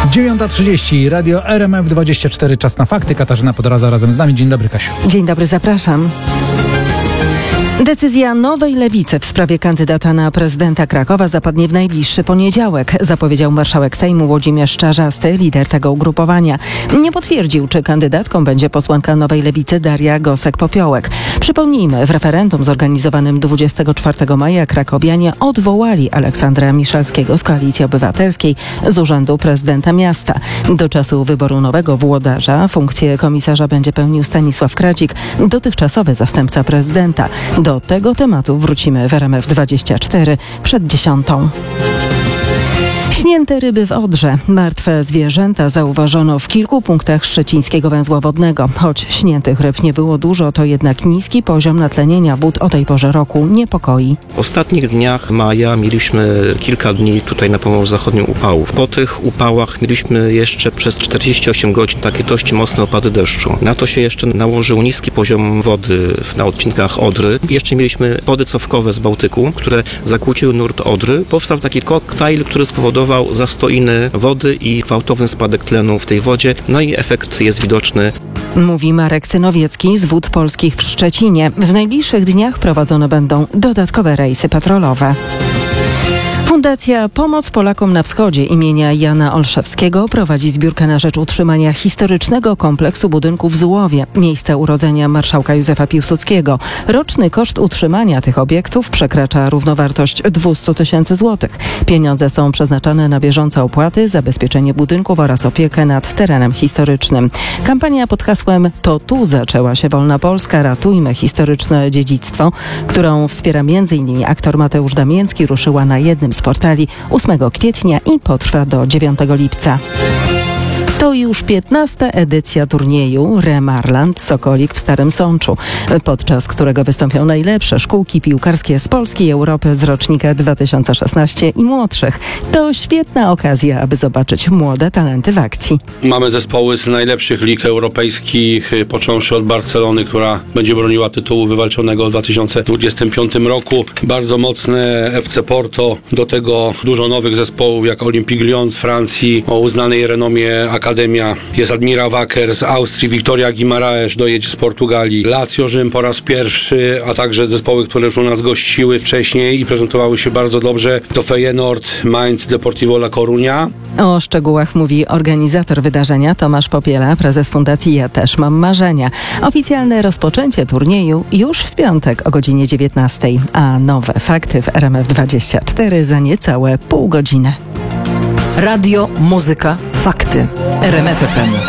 9:30, Radio RMF24, czas na fakty. Katarzyna Podradza razem z nami. Dzień dobry, Kasiu. Dzień dobry, zapraszam. Decyzja Nowej Lewicy w sprawie kandydata na prezydenta Krakowa zapadnie w najbliższy poniedziałek, zapowiedział marszałek Sejmu Włodzimierz Czarzasty, lider tego ugrupowania. Nie potwierdził, czy kandydatką będzie posłanka Nowej Lewicy Daria Gosek-Popiołek. Przypomnijmy, w referendum zorganizowanym 24 maja krakowianie odwołali Aleksandra Miszalskiego z Koalicji Obywatelskiej z urzędu prezydenta miasta. Do czasu wyboru nowego włodarza funkcję komisarza będzie pełnił Stanisław Kradzik, dotychczasowy zastępca prezydenta. Do tego tematu wrócimy w RMF24 przed 10:00. Śnięte ryby w Odrze. Martwe zwierzęta zauważono w kilku punktach szczecińskiego węzła wodnego. Choć śniętych ryb nie było dużo, to jednak niski poziom natlenienia wód o tej porze roku niepokoi. W ostatnich dniach maja mieliśmy kilka dni tutaj na Pomorzu Zachodnim upałów. Po tych upałach mieliśmy jeszcze przez 48 godzin takie dość mocne opady deszczu. Na to się jeszcze nałożył niski poziom wody na odcinkach Odry. Jeszcze mieliśmy wody cofkowe z Bałtyku, które zakłóciły nurt Odry. Powstał taki koktajl, który spowodował zastoiny wody i gwałtowny spadek tlenu w tej wodzie. No i efekt jest widoczny. Mówi Marek Synowiecki z Wód Polskich w Szczecinie. W najbliższych dniach prowadzone będą dodatkowe rejsy patrolowe. Fundacja Pomoc Polakom na Wschodzie imienia Jana Olszewskiego prowadzi zbiórkę na rzecz utrzymania historycznego kompleksu budynków w Zułowie, miejsca urodzenia marszałka Józefa Piłsudskiego. Roczny koszt utrzymania tych obiektów przekracza równowartość 200 000 złotych. Pieniądze są przeznaczane na bieżące opłaty, zabezpieczenie budynków oraz opiekę nad terenem historycznym. Kampania pod hasłem "To tu zaczęła się wolna Polska, ratujmy historyczne dziedzictwo", którą wspiera m.in. aktor Mateusz Damięcki, ruszyła na jednym z portali 8 kwietnia i potrwa do 9 lipca. To już 15. edycja turnieju Remarland Sokolik w Starym Sączu, podczas którego wystąpią najlepsze szkółki piłkarskie z Polski i Europy z rocznika 2016 i młodszych. To świetna okazja, aby zobaczyć młode talenty w akcji. Mamy zespoły z najlepszych lig europejskich, począwszy od Barcelony, która będzie broniła tytułu wywalczonego w 2025 roku. Bardzo mocne FC Porto, do tego dużo nowych zespołów jak Olympique Lyon z Francji, o uznanej renomie Akademia. Jest Admira Wacker z Austrii, Victoria Guimaraes dojedzie z Portugalii, Lazio Rzym po raz pierwszy, a także zespoły, które już u nas gościły wcześniej i prezentowały się bardzo dobrze. To Feyenoord, Mainz, Deportivo La Coruña. O szczegółach mówi organizator wydarzenia Tomasz Popiela, prezes Fundacji Ja Też Mam Marzenia. Oficjalne rozpoczęcie turnieju już w piątek o godzinie 19:00, a nowe fakty w RMF24 za niecałe pół godziny. Radio, muzyka, fakty. RMF FM.